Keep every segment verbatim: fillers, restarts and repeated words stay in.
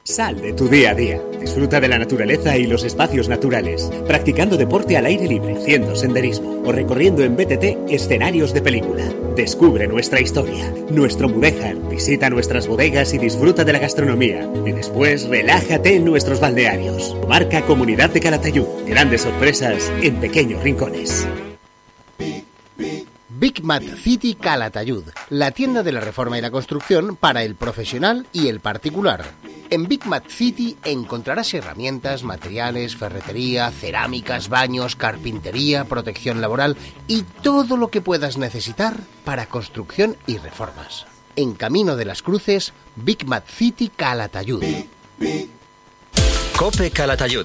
Sal de tu día a día. Disfruta de la naturaleza y los espacios naturales, practicando deporte al aire libre, haciendo senderismo o recorriendo en B T T escenarios de película. Descubre nuestra historia, nuestro Mudéjar, visita nuestras bodegas y disfruta de la gastronomía. Y después relájate en nuestros balnearios. Marca Comunidad de Calatayud. Grandes sorpresas en pequeños rincones. Big Mat City Calatayud, la tienda de la reforma y la construcción para el profesional y el particular. En Big Mat City encontrarás herramientas, materiales, ferretería, cerámicas, baños, carpintería, protección laboral y todo lo que puedas necesitar para construcción y reformas. En Camino de las Cruces, Big Mat City Calatayud. COPE Calatayud.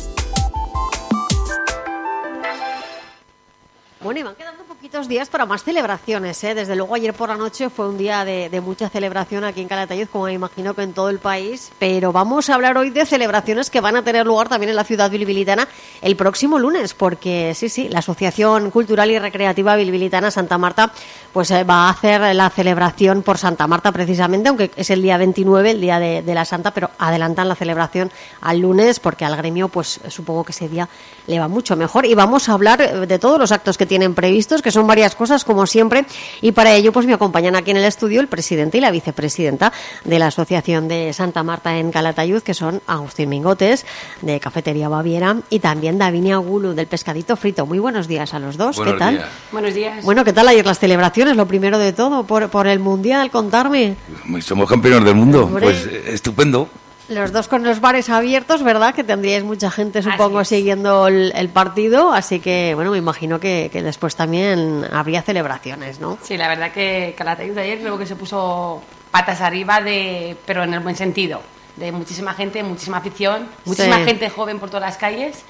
Bueno, y van quedando poquitos días para más celebraciones, ¿eh? Desde luego ayer por la noche fue un día de, de mucha celebración aquí en Calatayud, como me imagino que en todo el país, pero vamos a hablar hoy de celebraciones que van a tener lugar también en la ciudad bilbilitana el próximo lunes, porque sí, sí, la Asociación Cultural y Recreativa Bilbilitana Santa Marta pues eh, va a hacer la celebración por Santa Marta precisamente, aunque es el día veintinueve, el día de, de la Santa, pero adelantan la celebración al lunes porque al gremio pues supongo que ese día le va mucho mejor, y vamos a hablar de todos los actos que tienen previstos, que son varias cosas como siempre, y para ello pues me acompañan aquí en el estudio el presidente y la vicepresidenta de la Asociación de Santa Marta en Calatayud, que son Agustín Mingotes de Cafetería Baviera y también Davinia Gulu del Pescadito Frito. Muy buenos días a los dos. Buenos ¿Qué tal? días. Buenos días. Bueno, ¿qué tal ayer las celebraciones? Lo primero de todo, por, por el Mundial, contarme. Somos campeones del mundo. Hombre. Pues eh, estupendo. Los dos con los bares abiertos, ¿verdad? Que tendríais mucha gente, supongo, Así es. siguiendo el, el partido. Así que, bueno, me imagino que, que después también habría celebraciones, ¿no? Sí, la verdad que Calatayud ayer creo que se puso patas arriba, de, pero en el buen sentido. De muchísima gente, muchísima afición, muchísima Sí. gente joven por todas las calles,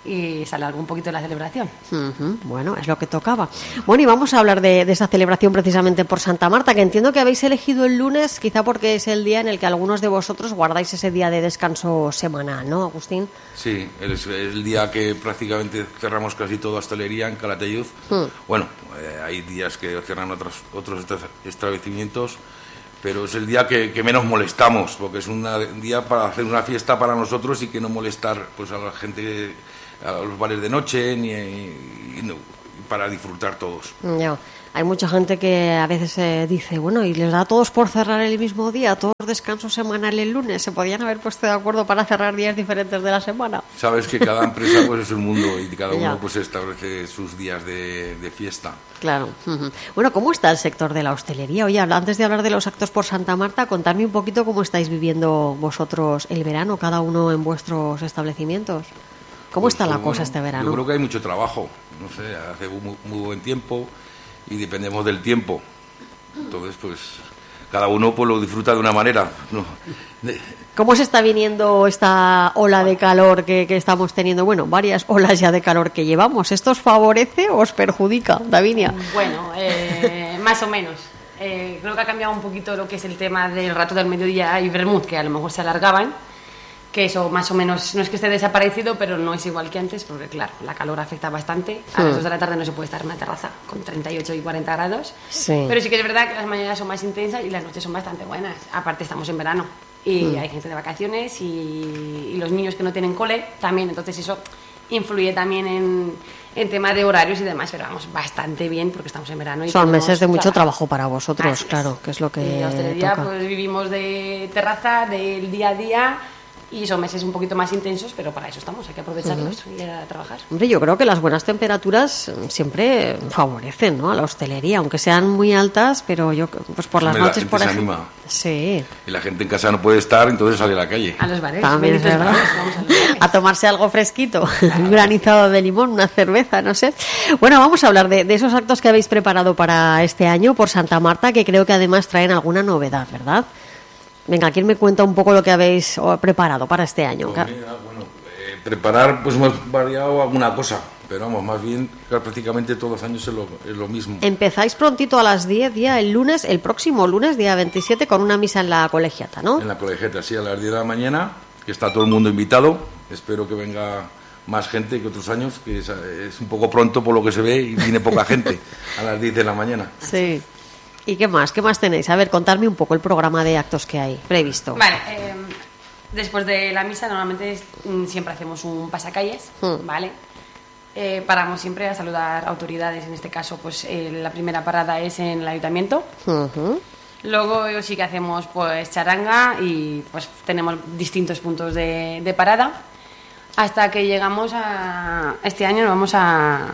y se alargó un poquito la celebración. Ujú, bueno, es lo que tocaba. Bueno, y vamos a hablar de, de esa celebración precisamente por Santa Marta, que entiendo que habéis elegido el lunes, quizá porque es el día en el que algunos de vosotros guardáis ese día de descanso semanal, ¿no, Agustín? Sí, es el día que prácticamente cerramos casi toda hostelería en Calatayud. Hmm. Bueno, eh, hay días que cierran otros, otros estra- establecimientos, pero es el día que, que menos molestamos, porque es una- un día para hacer una fiesta para nosotros y que no molestar pues a la gente, a los bares de noche, ni, y no- para disfrutar todos. Ya. Hay mucha gente que a veces eh, dice, bueno, y les da a todos por cerrar el mismo día, todos descansos semanales el lunes. ¿Se podían haber puesto de acuerdo para cerrar días diferentes de la semana? Sabes que cada empresa pues es un mundo y cada Ya. uno pues establece sus días de, de fiesta. Claro. Ujú. Bueno, ¿cómo está el sector de la hostelería? Oye, habla- antes de hablar de los actos por Santa Marta, contadme un poquito cómo estáis viviendo vosotros el verano, cada uno en vuestros establecimientos. ¿Cómo Pues, está la bueno, cosa este verano? Yo creo que hay mucho trabajo, no sé, hace muy, muy buen tiempo y dependemos del tiempo. Entonces, pues cada uno pues lo disfruta de una manera, ¿no? De- ¿Cómo se está viniendo esta ola de calor que, que estamos teniendo? Bueno, varias olas ya de calor que llevamos. ¿Esto os favorece o os perjudica, Davinia? Bueno, eh, más o menos. Eh, creo que ha cambiado un poquito lo que es el tema del rato del mediodía y vermut, que a lo mejor se alargaban, que eso más o menos, no es que esté desaparecido, pero no es igual que antes, porque claro, la calor afecta bastante. A las Hmm. dos de la tarde no se puede estar en una terraza con treinta y ocho y cuarenta grados, Sí. pero sí que es verdad que las mañanas son más intensas y las noches son bastante buenas. Aparte estamos en verano y hay gente de vacaciones y, y los niños que no tienen cole también, entonces eso influye también en, en tema de horarios y demás, pero vamos, bastante bien porque estamos en verano. Y Son tenemos meses de mucho trabajo. trabajo para vosotros, Así es. claro, que es lo que Y la hostelería, toca. pues vivimos de terraza, del día a día, y son meses un poquito más intensos, pero para eso estamos, hay que aprovecharlos y ir a trabajar. Hombre, yo creo que las buenas temperaturas eh, siempre favorecen, ¿no?, a la hostelería, aunque sean muy altas, pero yo, pues por las Hombre, la noches, gente por se ejemplo. anima. Sí, Y la gente en casa no puede estar, entonces sale a la calle. A los bares, también es benditos verdad. bares, vamos a los bares. A tomarse algo fresquito, un granizado de limón, una cerveza, no sé. Bueno, vamos a hablar de, de esos actos que habéis preparado para este año por Santa Marta, que creo que además traen alguna novedad, ¿verdad? Venga, ¿quién me cuenta un poco lo que habéis oh, preparado para este año? Pues mira, bueno, eh, preparar, pues hemos variado alguna cosa, pero vamos, más bien claro, prácticamente todos los años es lo, es lo mismo. Empezáis prontito a las diez, día el lunes, el próximo lunes, día veintisiete, con una misa en la colegiata, ¿no? En la colegiata, sí, a las diez de la mañana, que está todo el mundo invitado. Espero que venga más gente que otros años, que es, es un poco pronto por lo que se ve y viene poca gente a las diez de la mañana. Sí. ¿Y qué más? ¿Qué más tenéis? A ver, contadme un poco el programa de actos que hay previsto. Vale, eh, después de la misa normalmente mm, siempre hacemos un pasacalles, Mm. ¿vale? Eh, paramos siempre a saludar autoridades, en este caso pues eh, la primera parada es en el ayuntamiento. Ujú. Luego eh, sí que hacemos pues charanga y pues tenemos distintos puntos de, de parada hasta que llegamos a... Este año nos vamos a,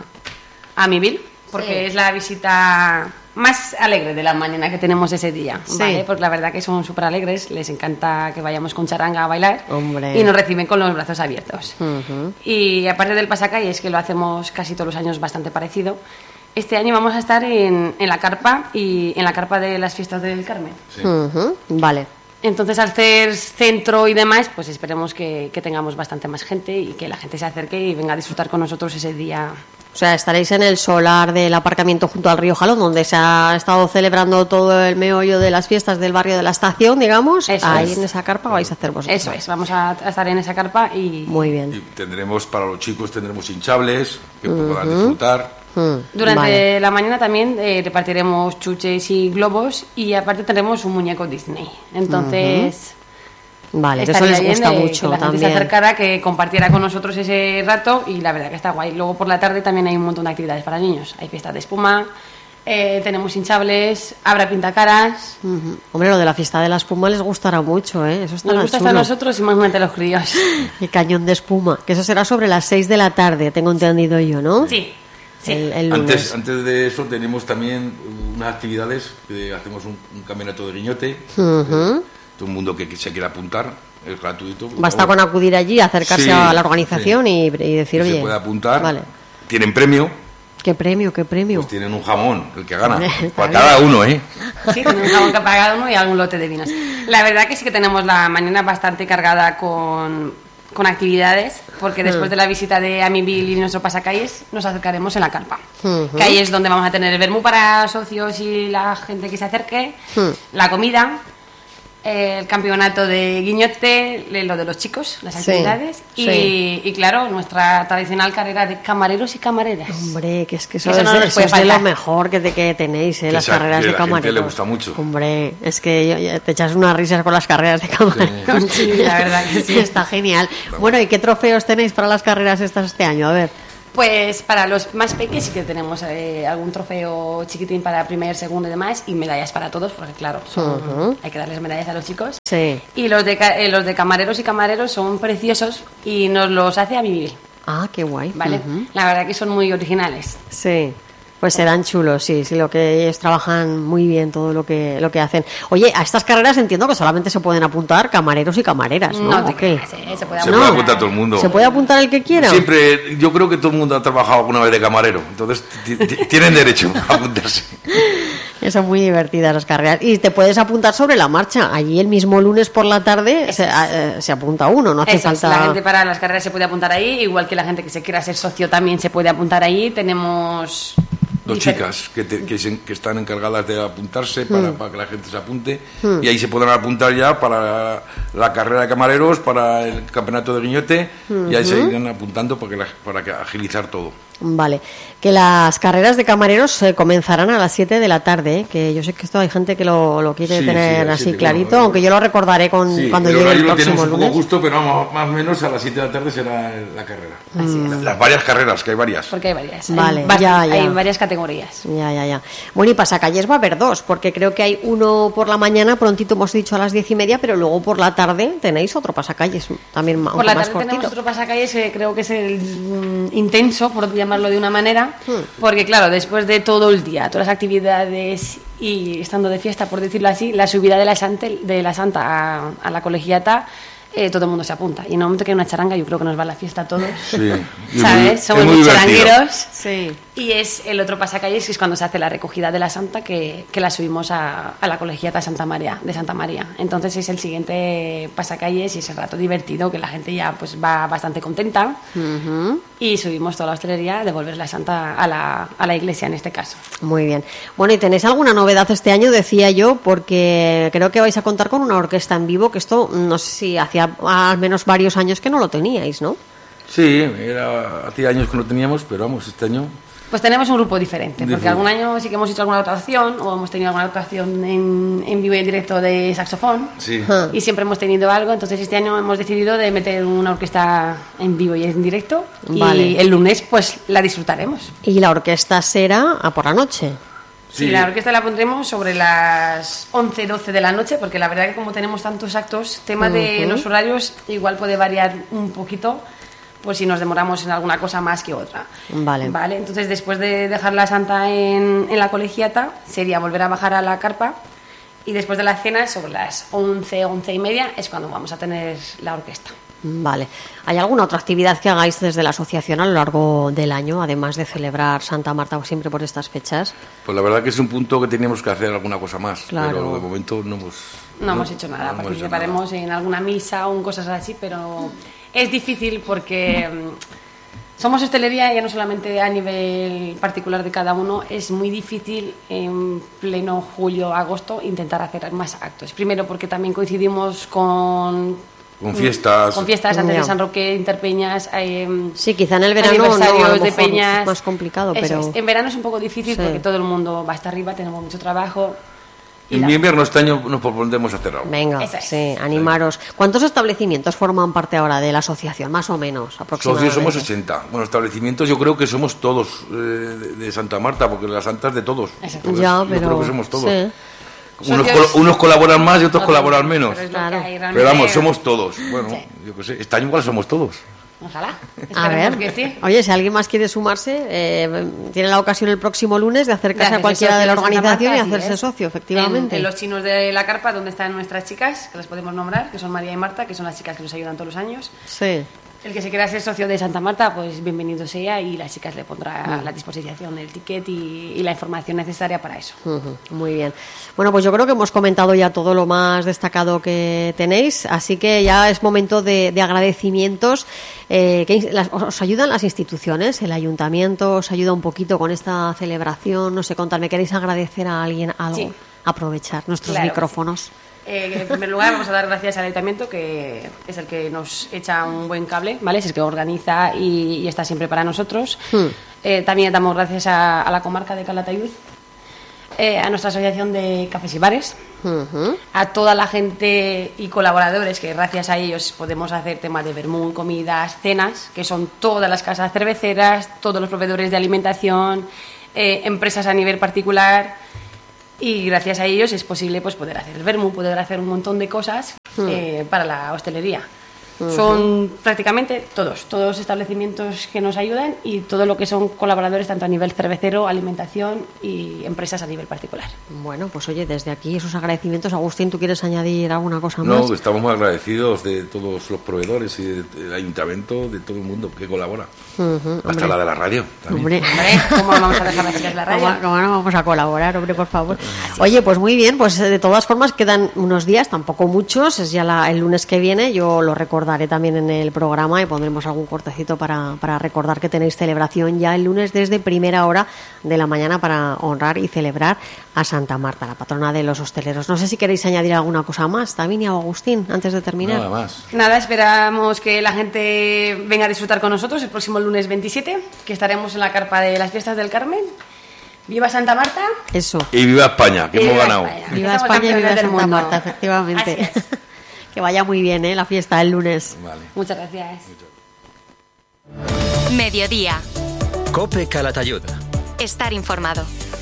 a Mibil, porque Sí. es la visita más alegre de la mañana que tenemos ese día, Sí. ¿vale? Porque la verdad que son súper alegres, les encanta que vayamos con charanga a bailar. Hombre. Y nos reciben con los brazos abiertos. Ujú. Y aparte del pasacalles, que lo hacemos casi todos los años bastante parecido, este año vamos a estar en, en la carpa y en la carpa de las fiestas del Carmen. Sí. Ujú. Vale. Entonces, al ser centro y demás, pues esperemos que, que tengamos bastante más gente y que la gente se acerque y venga a disfrutar con nosotros ese día. O sea, estaréis en el solar del aparcamiento junto al río Jalón, donde se ha estado celebrando todo el meollo de las fiestas del barrio de la estación, digamos. Eso Ahí es. en esa carpa vais a hacer vosotros. Eso es, vamos a, a estar en esa carpa y Muy bien. Y tendremos, para los chicos, tendremos hinchables que podrán disfrutar. Mm, durante vale. la mañana también eh, repartiremos chuches y globos y aparte tendremos un muñeco Disney. Entonces... Vale, que eso estaría les bien gusta de mucho que la gente también. se acercara, que compartiera con nosotros ese rato y la verdad que está guay. Luego por la tarde también hay un montón de actividades para niños. Hay fiestas de espuma, eh, tenemos hinchables, habrá pintacaras. Ujú. Hombre, lo de la fiesta de la espuma les gustará mucho, ¿eh? Eso estará Nos gusta chulo. hasta a nosotros y más a los críos. El cañón de espuma, que eso será sobre las seis de la tarde, tengo entendido yo, ¿no? Sí, sí. El, el lunes. Antes, antes de eso tenemos también unas actividades, que hacemos un, un campeonato de guiñote. Ujú. Todo el mundo que, que se quiera apuntar, es gratuito. Basta con acudir allí, acercarse Sí, a la organización sí. y, y decir, Se oye, puede apuntar. vale, Tienen premio, ¿qué premio, qué premio? pues tienen un jamón, el que gana. Está Para bien. cada uno, ¿eh? Sí, tenemos un jabón que pagar uno y algún lote de vinos. La verdad que sí que tenemos la mañana bastante cargada con, con actividades, porque después de la visita de Amibil y nuestro pasacalles, nos acercaremos en la carpa. Ujú. Que ahí es donde vamos a tener el vermú para socios y la gente que se acerque, Hmm. la comida, el campeonato de guiñote, le- lo de los chicos, las Sí, actividades, y, sí. y claro, nuestra tradicional carrera de camareros y camareras. Hombre, que es que eso, Eso es, no nos eso puede es de lo faltar. mejor que, te- que tenéis, ¿eh? Que Las esa- carreras que de a la gente camareros. le gusta mucho. Hombre, es que yo- yo- te echas unas risas con las carreras de camareros. Sí, la verdad que sí. Está genial. Bueno, ¿y qué trofeos tenéis para las carreras estas este año? A ver. Pues para los más pequeños sí que tenemos eh, algún trofeo chiquitín para primer, segundo y demás, y medallas para todos, porque claro, son- Ujú. hay que darles medallas a los chicos. Sí. Y los de, ca- eh, los de camareros y camareros son preciosos y nos los hace a vivir, Ah, qué guay. ¿vale? Ujú. La verdad que son muy originales. Sí. Pues serán chulos, sí, sí, lo que ellos trabajan muy bien todo lo que lo que hacen. Oye, a estas carreras entiendo que solamente se pueden apuntar camareros y camareras, ¿no? No te ¿O qué? creas, eh, se puede Se No. puede apuntar todo el mundo. ¿Se puede apuntar el que quiera? Siempre, yo creo que todo el mundo ha trabajado alguna vez de camarero, entonces ti- ti- tienen derecho a apuntarse. Son muy divertidas las carreras. Y te puedes apuntar sobre la marcha. Allí el mismo lunes por la tarde se, eh, se apunta uno, no hace Eso es, falta... la gente para las carreras se puede apuntar ahí, igual que la gente que se quiera ser socio también se puede apuntar ahí. Tenemos... Dos difer- chicas que, te- que, se- que están encargadas de apuntarse Hmm. para, para que la gente se apunte y ahí se podrán apuntar ya para la carrera de camareros, para el campeonato de guiñote y ahí se irán apuntando para, que la- para que agilizar todo. Vale, que las carreras de camareros eh, comenzarán a las siete de la tarde, ¿eh? Que yo sé que esto hay gente que lo, lo quiere Sí, tener sí, a las así siete, clarito, bueno, aunque yo lo recordaré con, Sí, cuando el llegue el horario lo próximo tenemos un poco lunes. justo, pero vamos, más o menos a las siete de la tarde será la carrera. Así es. Las varias carreras, que hay varias. Porque hay varias. Vale, hay, bast- ya, ya. hay varias categorías. Ya, ya, ya. Bueno, y pasacalles va a haber dos, porque creo que hay uno por la mañana, prontito hemos dicho a las diez y media, pero luego por la tarde tenéis otro pasacalles también ma- Por la más tarde cortito. tenemos otro pasacalles que creo que es el mm, intenso, por llamarlo de una manera, Hmm. porque claro, después de todo el día, todas las actividades y estando de fiesta, por decirlo así, la subida de la Santa, de la Santa a, a la colegiata, eh, todo el mundo se apunta. Y en el momento que hay una charanga, yo creo que nos va la fiesta a todos. Sí. Y es ¿Sabes? muy- Somos es muy muy divertido. charangueros. Sí. Y es el otro pasacalles, que es cuando se hace la recogida de la Santa, que, que la subimos a, a la colegiata Santa María, de Santa María. Entonces es el siguiente pasacalles y es el rato divertido, que la gente ya pues va bastante contenta. Ujú. Y subimos toda la hostelería a devolver la Santa a la, a la iglesia, en este caso. Muy bien. Bueno, ¿y tenéis alguna novedad este año? Decía yo, porque creo que vais a contar con una orquesta en vivo, que esto no sé si hacía al menos varios años que no lo teníais, ¿no? Sí, era, hacía años que no teníamos, pero vamos, este año Pues tenemos un grupo diferente, porque Diferente. algún año sí que hemos hecho alguna actuación o hemos tenido alguna actuación en, en vivo y en directo de saxofón. Sí. Y siempre hemos tenido algo, entonces este año hemos decidido de meter una orquesta en vivo y en directo. Vale. Y el lunes pues la disfrutaremos. Y la orquesta será a por la noche. Sí, Sí. la orquesta la pondremos sobre las once, doce de la noche, porque la verdad que como tenemos tantos actos, tema de Ujú. los horarios igual puede variar un poquito, pues si nos demoramos en alguna cosa más que otra. Vale. Vale, entonces después de dejar la santa en, en la colegiata, sería volver a bajar a la carpa y después de la cena, sobre las once, once y media, es cuando vamos a tener la orquesta. Vale. ¿Hay alguna otra actividad que hagáis desde la asociación a lo largo del año, además de celebrar Santa Marta siempre por estas fechas? Pues la verdad que es un punto que teníamos que hacer alguna cosa más, Claro. pero de momento no hemos... No, hemos hecho nada, no hemos hecho participaremos en alguna misa o en cosas así, pero es difícil porque mm, somos hostelería, ya no solamente a nivel particular de cada uno, es muy difícil en pleno julio, agosto intentar hacer más actos. Primero porque también coincidimos con... Con fiestas. Con fiestas antes Ya. de San Roque, Interpeñas, eh, Sí, quizá en el verano no, a lo aniversarios de mejor peñas. es más complicado, Eso pero... es. En verano es un poco difícil Sí. porque todo el mundo va hasta arriba, tenemos mucho trabajo. y En la- mi invierno este año nos propondremos hacer algo. Venga, Eso es. sí, animaros. ¿Cuántos establecimientos forman parte ahora de la asociación? Más o menos, aproximadamente. Socios somos ochenta. Bueno, establecimientos yo creo que somos todos eh, de, de Santa Marta, porque la Santa es de todos. Exacto. Entonces, Ya, yo pero... creo que somos todos. sí. Unos, Socios- col- unos colaboran más y otros colaboran menos. Pero es lo Claro. que hay, Pero realmente- vamos, somos todos. Bueno, Sí. yo qué sé. Este año igual somos todos. Ojalá. A Esperemos ver, que sí. oye, si alguien más quiere sumarse, eh, tiene la ocasión el próximo lunes de acercarse De a cualquiera hacerse de la socio de Santa organización y Marta, así hacerse es. socio, efectivamente. En, en los chinos de la carpa, donde están nuestras chicas, que las podemos nombrar, que son María y Marta, que son las chicas que nos ayudan todos los años. Sí. El que se quiera ser socio de Santa Marta, pues bienvenido sea y las chicas le pondrá a la disposición el ticket y, y la información necesaria para eso. Ujú, muy bien. Bueno, pues yo creo que hemos comentado ya todo lo más destacado que tenéis, así que ya es momento de, de agradecimientos. Eh, que ins- las- ¿Os ayudan las instituciones? ¿El ayuntamiento os ayuda un poquito con esta celebración? No sé, contadme, ¿queréis agradecer a alguien algo? Sí. Aprovechar nuestros Claro que micrófonos. Eh, en primer lugar, vamos a dar gracias al ayuntamiento, que es el que nos echa un buen cable, ¿vale? Es el que organiza y, y está siempre para nosotros. Hmm. Eh, también damos gracias a, a la comarca de Calatayud, eh, a nuestra asociación de cafés y bares, Ujú. a toda la gente y colaboradores que gracias a ellos podemos hacer temas de vermú, comidas, cenas, que son todas las casas cerveceras, todos los proveedores de alimentación, eh, empresas a nivel particular. Y gracias a ellos es posible pues poder hacer el vermú, poder hacer un montón de cosas eh, para la hostelería. Son prácticamente todos, todos los establecimientos que nos ayudan y todo lo que son colaboradores tanto a nivel cervecero, alimentación y empresas a nivel particular. Bueno, pues oye, desde aquí esos agradecimientos. Agustín, ¿tú quieres añadir alguna cosa más? No, estamos muy agradecidos de todos los proveedores y de- del ayuntamiento, de todo el mundo que colabora. Ujú, Hasta hombre. la de la radio. también. Hombre. Hombre, ¿cómo vamos a dejar las chicas de la radio? ¿Cómo, cómo no vamos a colaborar, hombre, por favor? Oye, pues muy bien, pues eh, de todas formas quedan unos días, tampoco muchos, es ya la- el lunes que viene, yo lo recordaré también en el programa y pondremos algún cortecito para, para recordar que tenéis celebración ya el lunes desde primera hora de la mañana para honrar y celebrar a Santa Marta, la patrona de los hosteleros. No sé si queréis añadir alguna cosa más, Davinia o Agustín, antes de terminar. Nada más. Nada, esperamos que la gente venga a disfrutar con nosotros el próximo lunes veintisiete, que estaremos en la carpa de las fiestas del Carmen. ¡Viva Santa Marta! Eso. Y viva España, que Y hemos viva ganado. España. Viva Somos España y viva campeones del Santa mundo. Marta, efectivamente. Así es. Que vaya muy bien, ¿eh? La fiesta el lunes. Vale. Muchas gracias. Mediodía. Cope Calatayud. Estar informado.